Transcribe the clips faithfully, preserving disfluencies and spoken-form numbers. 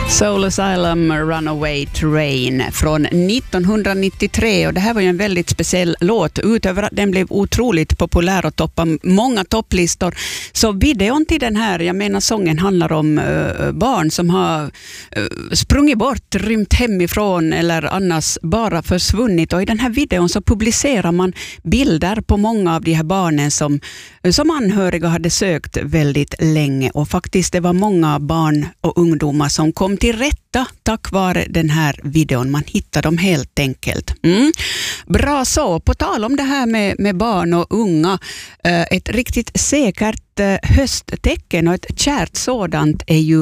Soul Asylum Runaway Train från nittonhundranittiotre, och det här var ju en väldigt speciell låt. Utöver att den blev otroligt populär och toppade många topplistor, så videon till den här, jag menar sången handlar om uh, barn som har uh, sprungit bort, rymt hemifrån eller annars bara försvunnit, och i den här videon så publicerar man bilder på många av de här barnen som, som anhöriga hade sökt väldigt länge, och faktiskt det var många barn och ungdomar som kom till rätta tack vare den här videon. Man hittar dem helt enkelt. Mm. Bra så. På tal om det här med, med barn och unga, ett riktigt säkert hösttecken och ett kärt sådant är ju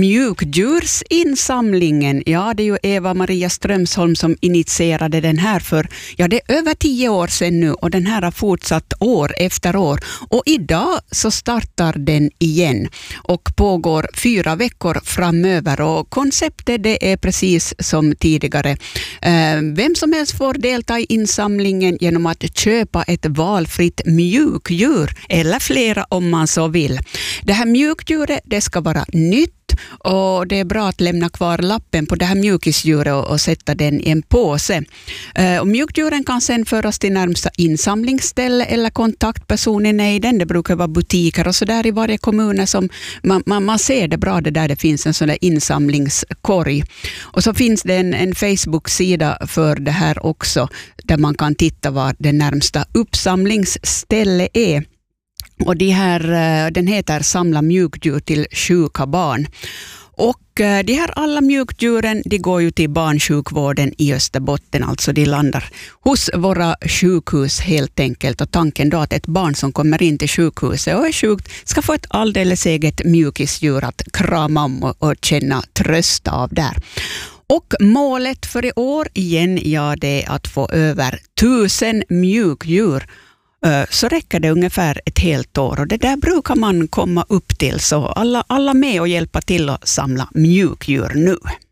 mjukdjursinsamlingen. Ja, det är ju Eva-Maria Strömsholm som initierade den här för, ja, det är över tio år sedan nu, och den här har fortsatt år efter år. Och idag så startar den igen och pågår fyra veckor framöver, och konceptet det är precis som tidigare. Vem som helst får delta i insamlingen genom att köpa ett valfritt mjukdjur eller flera om man så vill. Det här mjukdjuret det ska vara nytt, och det är bra att lämna kvar lappen på det här mjukisdjuret och, och sätta den i en påse. Uh, och mjukdjuren kan sedan föras till närmsta insamlingsställe eller kontaktpersonen i den. Det brukar vara butiker och så där i varje kommun som man, man, man ser det bra det där det finns en sån där insamlingskorg. Och så finns det en, en Facebook-sida för det här också, där man kan titta vad det närmsta uppsamlingsställe är. Och de här, den heter Samla mjukdjur till sjuka barn. Och de här alla mjukdjuren de går ju till barnsjukvården i Österbotten, alltså de landar hos våra sjukhus helt enkelt. Och tanken då att ett barn som kommer in till sjukhuset och är sjukt ska få ett alldeles eget mjukisdjur att krama om och, och känna tröst av där. Och målet för i år igen, ja, det är att få över tusen mjukdjur. Så räcker det ungefär ett helt år, och det där brukar man komma upp till, så alla, alla med och hjälpa till att samla mjukdjur nu.